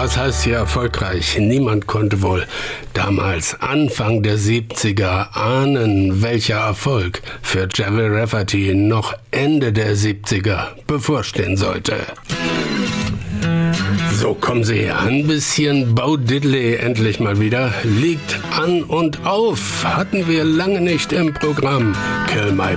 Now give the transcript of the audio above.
Was heißt hier erfolgreich? Niemand konnte wohl damals Anfang der 70er ahnen, welcher Erfolg für Gerry Rafferty noch Ende der 70er bevorstehen sollte. So, kommen Sie her. Ein bisschen Bo Diddley endlich mal wieder. Liegt an und auf. Hatten wir lange nicht im Programm. Kill My